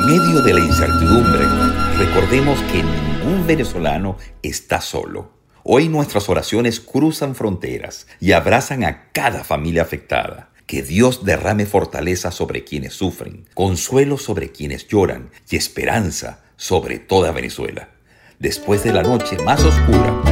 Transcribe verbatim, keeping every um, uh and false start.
medio de la incertidumbre, recordemos que ningún venezolano está solo. Hoy nuestras oraciones cruzan fronteras y abrazan a cada familia afectada. Que Dios derrame fortaleza sobre quienes sufren, consuelo sobre quienes lloran y esperanza sobre toda Venezuela. Después de la noche más oscura,